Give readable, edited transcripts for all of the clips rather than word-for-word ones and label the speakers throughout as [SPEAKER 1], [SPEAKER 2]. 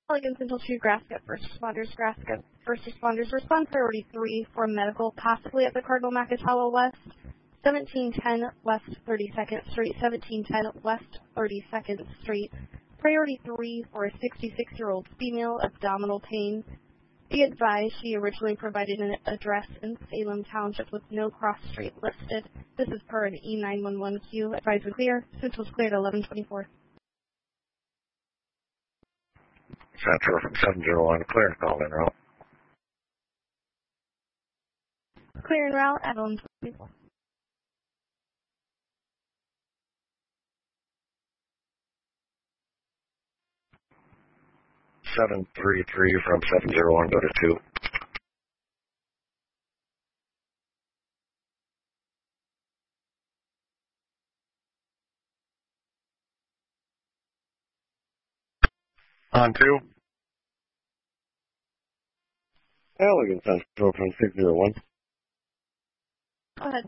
[SPEAKER 1] Elegant Central 2, Grasket, First Responders, Grasket, First Responders, respond priority 3 for medical, possibly at the Cardinal Macatawa West, 1710 West 32nd Street, 1710 West 32nd Street. Priority 3 for a 66-year-old female, abdominal pain. Be advised she originally provided an address in Salem Township with no cross street listed. This is per an E911 queue. Advised clear. Central's cleared at 1124.
[SPEAKER 2] Central from 701, clear, call in route.
[SPEAKER 1] Clear en route at 1124.
[SPEAKER 2] Seven 733 from 701, go to 2. On 2. Elegant Central from 601.
[SPEAKER 1] Go ahead.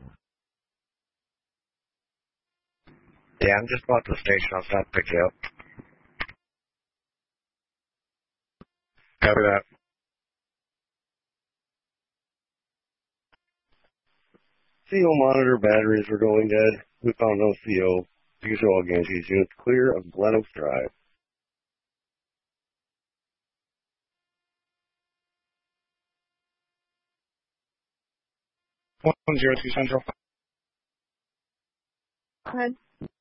[SPEAKER 2] Yeah, I'm just about to the station. I'll stop to pick you up. Copy that. CO monitor batteries were going dead. We found no CO. These are all Ganges units clear of Glen Oaks Drive.
[SPEAKER 3] 102 Central.
[SPEAKER 1] Go ahead.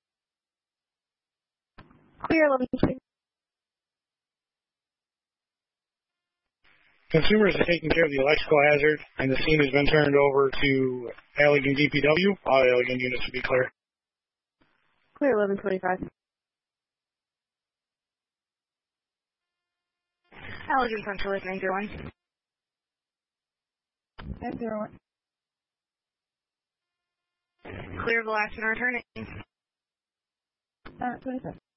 [SPEAKER 1] Clear 1124.
[SPEAKER 3] Consumers are taking care of the electrical hazard, and the scene has been turned over to Allegan DPW. All Allegan units to be clear.
[SPEAKER 1] Clear 1125. Allegan Central is 901. 901. Clear of the last and returning. 26.